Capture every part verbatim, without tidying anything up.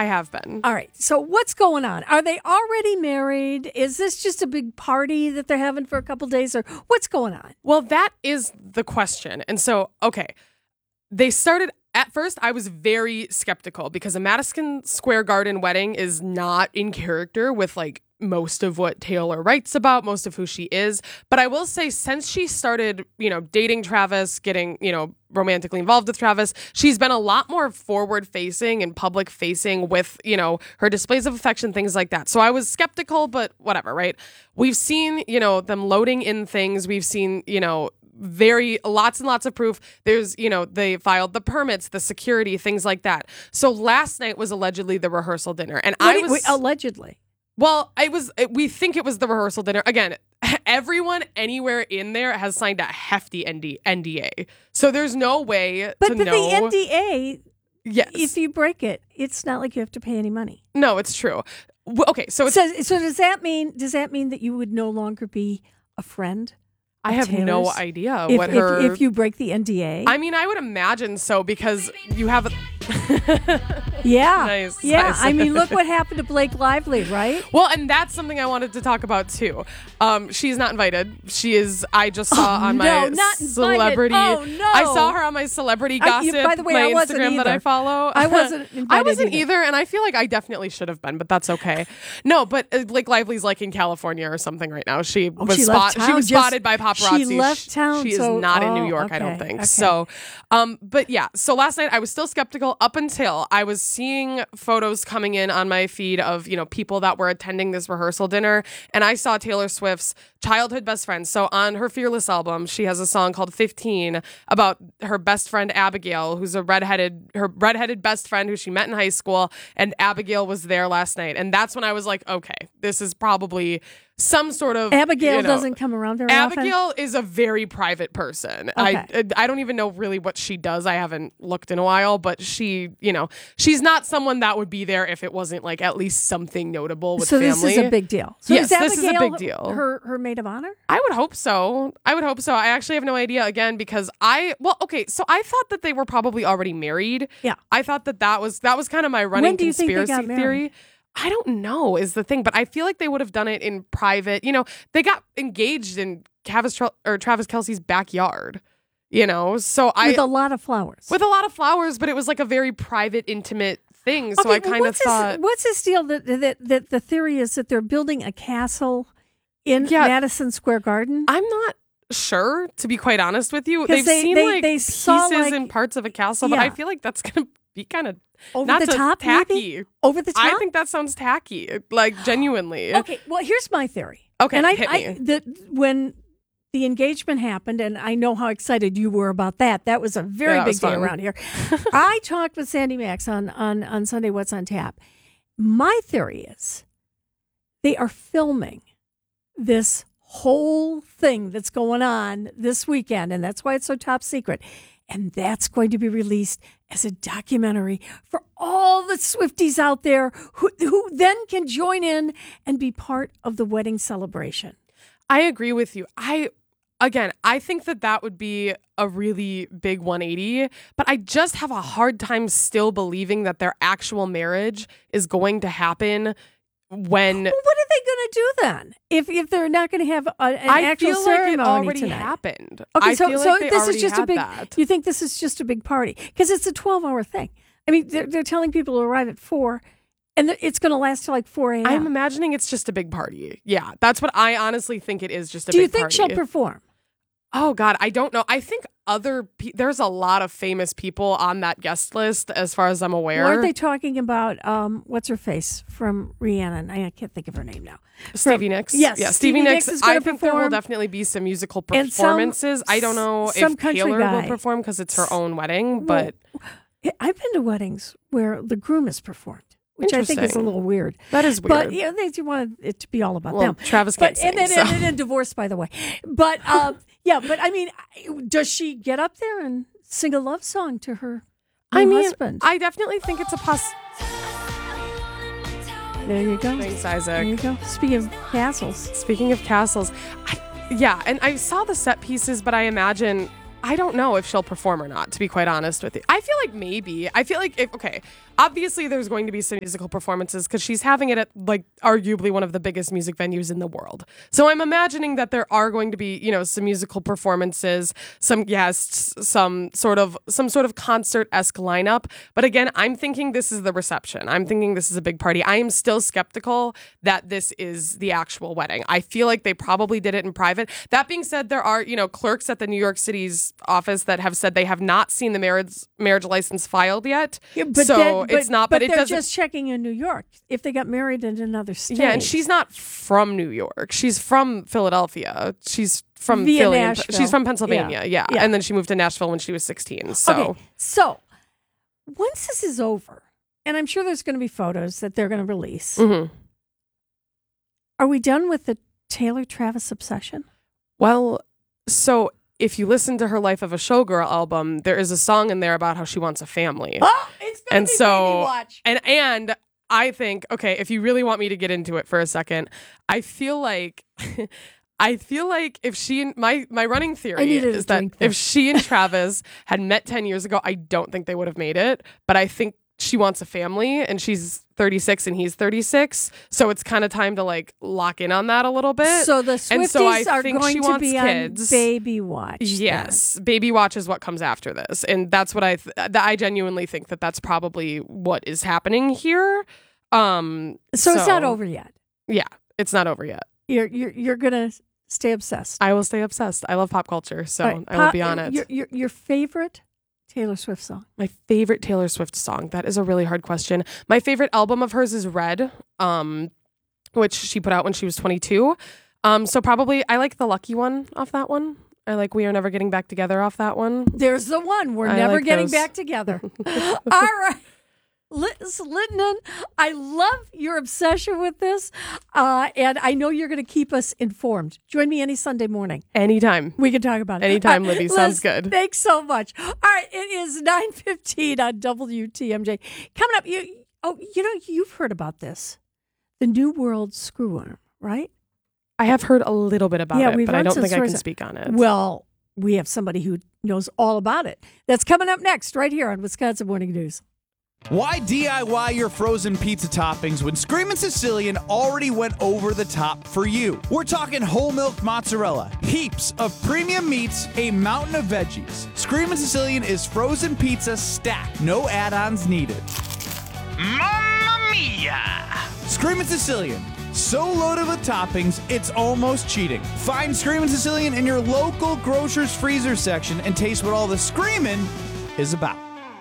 I have been. All right. So what's going on? Are they already married? Is this just a big party that they're having for a couple days, or what's going on? Well, that is the question. And so, okay, they started. At first, I was very skeptical because a Madison Square Garden wedding is not in character with like most of what Taylor writes about, most of who she is. But I will say, since she started, you know, dating Travis, getting, you know, romantically involved with Travis, she's been a lot more forward facing and public facing with, you know, her displays of affection, things like that. So I was skeptical, but whatever, right? We've seen, you know, them loading in things. We've seen, you know, very lots and lots of proof. There's, you know, they filed the permits, the security, things like that. So last night was allegedly the rehearsal dinner, and What I do- was wait, allegedly. well, I was. We think it was the rehearsal dinner. Again, everyone anywhere in there has signed a hefty N D- N D A, so there's no way But to but know. the N D A, yes, if you break it, it's not like you have to pay any money. no, it's true. W- Okay, so it's, So so does that mean does that mean that you would no longer be a friend? I have no Taylor's? idea If, what if, her. if you break the N D A. I mean, I would imagine so because you have. A, yeah. Nice, Yeah. nice. I mean, look what happened to Blake Lively, right? Well, and that's something I wanted to talk about too. Um, she's not invited. She is. I just saw Oh, on no, my not invited. celebrity. Oh, no. I saw her on my celebrity I- gossip. you- by the way, my I wasn't Instagram that I either. follow. I wasn't I invited wasn't either. either, and I feel like I definitely should have been, but that's okay. No, but uh, Blake Lively's like in California or something right now. She was Oh, she spot. left She town was just- spotted by paparazzi. she left town, She is so- not in New oh, York. I don't okay, think okay. so. Um, but yeah. So last night I was still skeptical up until I was seeing photos coming in on my feed of, you know, people that were attending this rehearsal dinner, and I saw Taylor Swift's childhood best friend. So on her Fearless album, she has a song called fifteen about her best friend Abigail, who's a redheaded her redheaded best friend who she met in high school, and Abigail was there last night. And that's when I was like, okay, this is probably some sort of Abigail you know, doesn't come around very often. Abigail is a very private person. Okay. I I don't even know really what she does. I haven't looked in a while, but she, you know, she's not someone that would be there if it wasn't like at least something notable with So family. this is a big deal. So Yes, is this is a Abigail big deal. Her her maid of honor? I would hope so. I would hope so. I actually have no idea again because I well, okay, so I thought that they were probably already married. Yeah. I thought that that was that was kind of my running When do you think they conspiracy got married? theory. I don't know is the thing, but I feel like they would have done it in private. You know, they got engaged in Travis Tra- or Travis Kelce's backyard. You know, so I With a lot of flowers. with a lot of flowers, but it was like a very private, intimate thing. So Okay, I well, kind of what's this- thought, what's this deal that, that that the theory is that they're building a castle in Yeah. Madison Square Garden? I'm not sure, to be quite honest with you. 'Cause They've they- seen they- like they saw, pieces like- and parts of a castle, but I Yeah. feel like that's gonna be kind of Over not the so top, tacky. maybe? Over the top? I think that sounds tacky, like genuinely. Okay, well, here's my theory. Okay, and I, hit I me. the when the engagement happened, and I know how excited you were about that. That was a very Yeah, that big was day fun. around here. I talked with Sandy Max on on on Sunday. What's on tap? My theory is they are filming this whole thing that's going on this weekend, and that's why it's so top secret. And that's going to be released as a documentary for all the Swifties out there who, who then can join in and be part of the wedding celebration. I agree with you. I again, I think that that would be a really big one eighty, but I just have a hard time still believing that their actual marriage is going to happen when Well, what are they going to do then if if they're not going to have a, an I actual feel like it ceremony already tonight? happened. Okay, I so feel so like they this is already just a had big. that. You think this is just a big party because it's a twelve-hour thing? I mean, they're they're telling people to arrive at four, and th- it's going to last till like four a.m. I'm imagining it's just a big party. Yeah, that's what I honestly think it is. Just a Do big you think party. she'll perform? Oh God, I don't know. I think other pe- there's a lot of famous people on that guest list, as far as I'm aware. Or are they talking about um, what's her face from Rihanna? I can't think of her name now. Stevie Nicks. Yes, yeah, Stevie Stevie Nicks Nicks. is gonna I think there will perform. definitely be some musical And some- performances. I don't know some if country Taylor guy. will perform because it's her own wedding, but Well, I've been to weddings where the groom is performed, which I think is a Interesting. little weird. that is weird. But yeah, they do want it to be all about well, them. Travis can't But and sing, then so. and then divorced, by the way. But um, yeah, but I mean, does she get up there and sing a love song to her I new mean, husband? I definitely think it's a poss. there you go. Thanks, There Isaac. you go. Speaking of castles, Speaking of castles, I, yeah, and I saw the set pieces, but I imagine I don't know if she'll perform or not, to be quite honest with you. I feel like maybe. I feel like, if, okay, obviously there's going to be some musical performances because she's having it at, like, arguably one of the biggest music venues in the world. So I'm imagining that there are going to be, you know, some musical performances, some guests, some sort of, some sort of concert-esque lineup. But again, I'm thinking this is the reception. I'm thinking this is a big party. I am still skeptical that this is the actual wedding. I feel like they probably did it in private. That being said, there are, you know, clerks at the New York City's office that have said they have not seen the marriage marriage license filed yet. Yeah, but so then, but, it's not. But, but it they're doesn't. Just checking in New York if they got married in another state. Yeah, and she's not from New York. She's from Philadelphia. She's from Via Philly. Nashville. She's from Pennsylvania. Yeah. Yeah. yeah, and then she moved to Nashville when she was sixteen. So, okay. So once this is over, and I'm sure there's going to be photos that they're going to release. Mm-hmm. Are we done with the Taylor Travis obsession? Well, so. If you listen to her Life of a Showgirl album, there is a song in there about how she wants a family. Oh, it's gonna and be so, baby watch. And and I think, okay, if you really want me to get into it for a second, I feel like I feel like if she and my my running theory is that if she and Travis had met ten years ago, I don't think they would have made it. But I think she wants a family and she's thirty-six and he's thirty-six. So it's kind of time to like lock in on that a little bit. So the Swifties and so I are think going she to wants be kids. on Baby Watch. Yes. Then. Baby Watch is what comes after this. And that's what I, th- I genuinely think that that's probably what is happening here. Um, so, so it's not over yet. Yeah, it's not over yet. You're, you're, you're going to stay obsessed. I will stay obsessed. I love pop culture. So right. I will be on it. Your, your, your favorite Taylor Swift song? My favorite Taylor Swift song. That is a really hard question. My favorite album of hers is Red, um, which she put out when she was twenty-two. Um, so probably I like the Lucky One off that one. I like We Are Never Getting Back Together off that one. There's the one. We're I never like getting those. back together. All right. Liz Littman, I love your obsession with this, uh, and I know you're going to keep us informed. Join me any Sunday morning. Anytime. We can talk about it. Anytime, right, Libby. Liz, Sounds good. Thanks so much. All right, it is nine fifteen on W T M J. Coming up, you oh, you know, you've heard about this. The New World Screw-Arm, right? I have heard a little bit about yeah, it, but I don't think I can speak on it. Well, we have somebody who knows all about it. That's coming up next right here on Wisconsin Morning News. Why D I Y your frozen pizza toppings when Screamin' Sicilian already went over the top for you? We're talking whole milk mozzarella, heaps of premium meats, a mountain of veggies. Screamin' Sicilian is frozen pizza stacked, no add-ons needed. Mamma mia! Screamin' Sicilian, so loaded with toppings, it's almost cheating. Find Screamin' Sicilian in your local grocer's freezer section and taste what all the screamin' is about.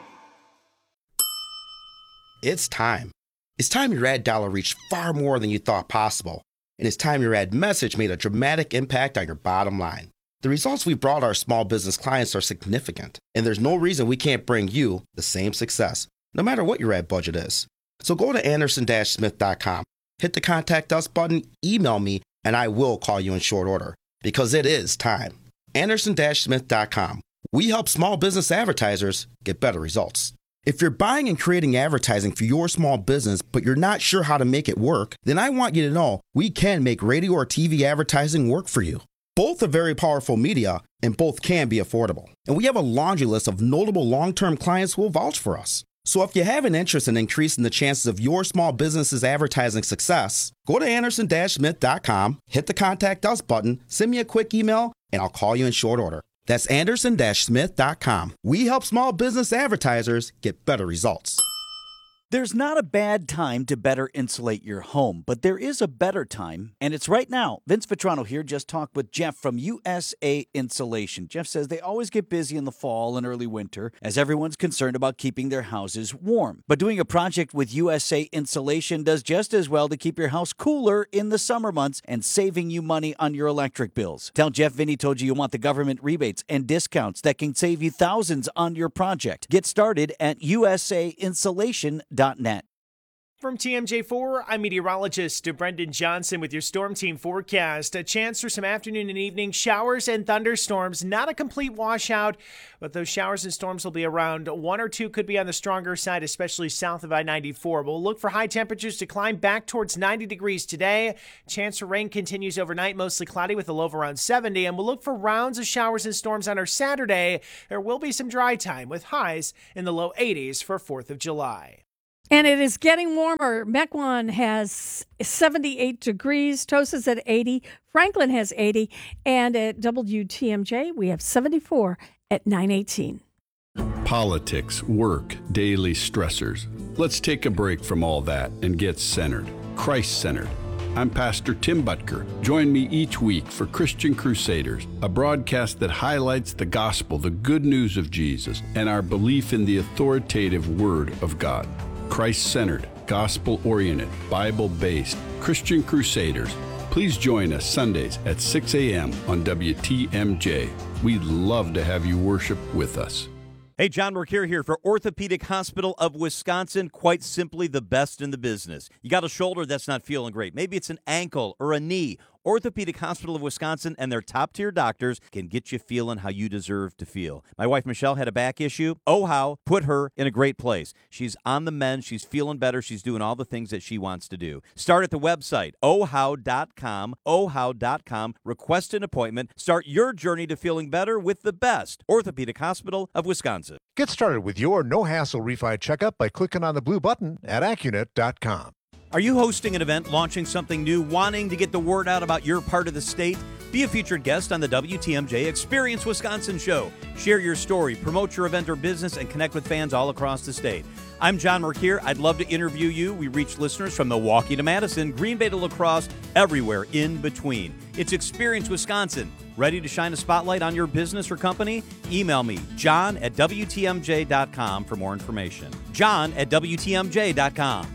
It's time. It's time your ad dollar reached far more than you thought possible. And it's time your ad message made a dramatic impact on your bottom line. The results we brought our small business clients are significant, and there's no reason we can't bring you the same success, no matter what your ad budget is. So go to anderson dash smith dot com, hit the Contact Us button, email me, and I will call you in short order, because it is time. anderson dash smith dot com. We help small business advertisers get better results. If you're buying and creating advertising for your small business, but you're not sure how to make it work, then I want you to know we can make radio or T V advertising work for you. Both are very powerful media, and both can be affordable. And we have a laundry list of notable long-term clients who will vouch for us. So if you have an interest in increasing the chances of your small business's advertising success, go to anderson dash smith dot com, hit the Contact Us button, send me a quick email, and I'll call you in short order. That's anderson dash smith dot com. We help small business advertisers get better results. There's not a bad time to better insulate your home, but there is a better time, and it's right now. Vince Vitrano here just talked with Jeff from U S A Insulation. Jeff says they always get busy in the fall and early winter as everyone's concerned about keeping their houses warm. But doing a project with U S A Insulation does just as well to keep your house cooler in the summer months and saving you money on your electric bills. Tell Jeff Vinny told you you want the government rebates and discounts that can save you thousands on your project. Get started at U S A insulation dot net. From T M J four, I'm meteorologist Brendan Johnson with your Storm Team forecast. A chance for some afternoon and evening showers and thunderstorms. Not a complete washout, but those showers and storms will be around. One or two could be on the stronger side, especially south of I ninety-four. We'll look for high temperatures to climb back towards ninety degrees today. Chance for rain continues overnight, mostly cloudy with a low of around seventy. And we'll look for rounds of showers and storms on our Saturday. There will be some dry time with highs in the low eighties for fourth of July. And it is getting warmer. Mequon has seventy-eight degrees. Tosa's at eighty. Franklin has eighty. And at W T M J, we have seventy-four at nine eighteen. Politics, work, daily stressors. Let's take a break from all that and get centered. Christ-centered. I'm Pastor Tim Butker. Join me each week for Christian Crusaders, a broadcast that highlights the gospel, the good news of Jesus, and our belief in the authoritative Word of God. Christ-centered, gospel-oriented, Bible-based Christian Crusaders. Please join us Sundays at six a.m. on W T M J. We'd love to have you worship with us. Hey, John Mercure here for Orthopedic Hospital of Wisconsin, quite simply the best in the business. You got a shoulder that's not feeling great. Maybe it's an ankle or a knee. Orthopedic Hospital of Wisconsin and their top-tier doctors can get you feeling how you deserve to feel. My wife, Michelle, had a back issue. Oh, how put her in a great place. She's on the mend. She's feeling better. She's doing all the things that she wants to do. Start at the website, oh how dot com, oh how dot com. Request an appointment. Start your journey to feeling better with the best. Orthopedic Hospital of Wisconsin. Get started with your no-hassle refi checkup by clicking on the blue button at Accunet dot com. Are you hosting an event, launching something new, wanting to get the word out about your part of the state? Be a featured guest on the W T M J Experience Wisconsin show. Share your story, promote your event or business, and connect with fans all across the state. I'm John Mercure. I'd love to interview you. We reach listeners from Milwaukee to Madison, Green Bay to La Crosse, everywhere in between. It's Experience Wisconsin. Ready to shine a spotlight on your business or company? Email me, john at W T M J dot com for more information. John at W T M J dot com.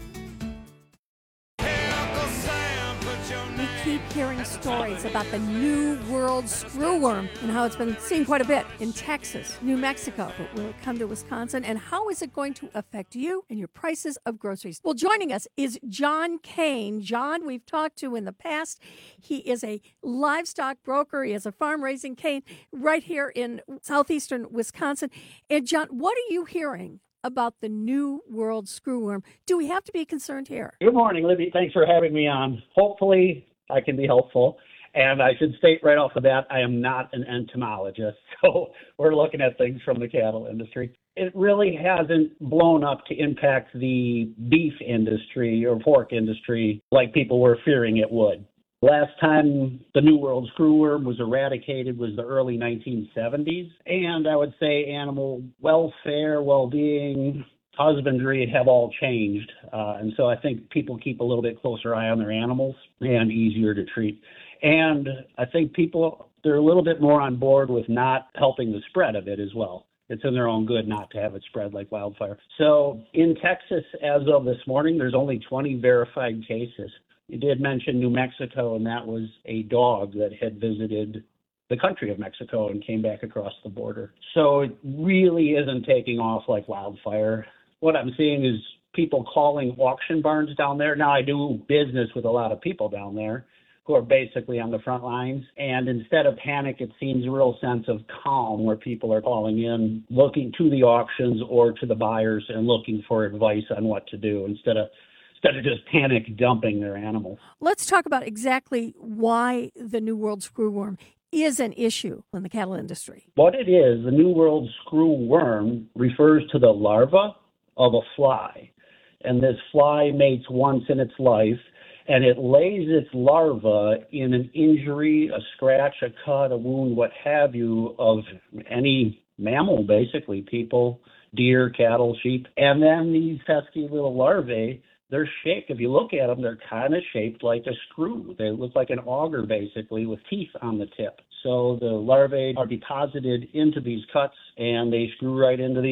We keep hearing stories about the New World screwworm and how it's been seen quite a bit in Texas, New Mexico. But will it come to Wisconsin? And how is it going to affect you and your prices of groceries? Well, joining us is John Kane. John, we've talked to in the past. He is a livestock broker. He has a farm raising cane right here in southeastern Wisconsin. And John, what are you hearing about the New World screwworm? Do we have to be concerned here? Good morning, Libby. Thanks for having me on. Hopefully I can be helpful. And I should state right off the bat, I am not an entomologist. So we're looking at things from the cattle industry. It really hasn't blown up to impact the beef industry or pork industry like people were fearing it would. Last time the New World screwworm was eradicated was the early nineteen seventies. And I would say animal welfare, well-being, husbandry have all changed. Uh, and so I think people keep a little bit closer eye on their animals and easier to treat. And I think people, they're a little bit more on board with not helping the spread of it as well. It's in their own good not to have it spread like wildfire. So in Texas, as of this morning, there's only twenty verified cases. You did mention New Mexico, and that was a dog that had visited the country of Mexico and came back across the border. So it really isn't taking off like wildfire. What I'm seeing is people calling auction barns down there. Now, I do business with a lot of people down there who are basically on the front lines. And instead of panic, it seems a real sense of calm where people are calling in, looking to the auctions or to the buyers and looking for advice on what to do instead of instead of just panic dumping their animals. Let's talk about exactly why the New World screwworm is an issue in the cattle industry. What it is, the New World screwworm refers to the larva of a fly. And this fly mates once in its life, and it lays its larva in an injury, a scratch, a cut, a wound, what have you, of any mammal, basically, people, deer, cattle, sheep. And then these pesky little larvae, they're shaped, if you look at them, they're kind of shaped like a screw. They look like an auger, basically, with teeth on the tip. So the larvae are deposited into these cuts, and they screw right into the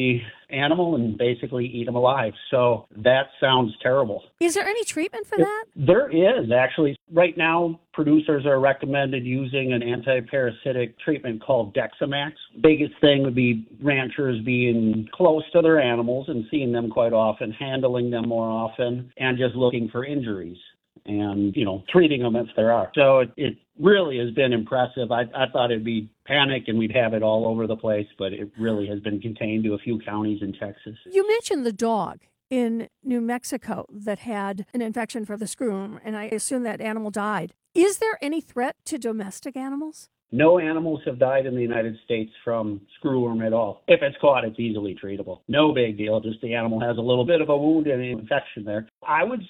animal and basically eat them alive. So that sounds terrible. Is there any treatment for that? There is, actually. Right now, producers are recommended using an anti-parasitic treatment called Dexamax. Biggest thing would be ranchers being close to their animals and seeing them quite often, handling them more often, and just looking for injuries and, you know, treating them if there are. So it, it really has been impressive. I, I thought it'd be panic and we'd have it all over the place, but it really has been contained to a few counties in Texas. You mentioned the dog in New Mexico that had an infection for the screwworm, and I assume that animal died. Is there any threat to domestic animals? No animals have died in the United States from screwworm at all. If it's caught, it's easily treatable. No big deal, just the animal has a little bit of a wound and an infection there. I would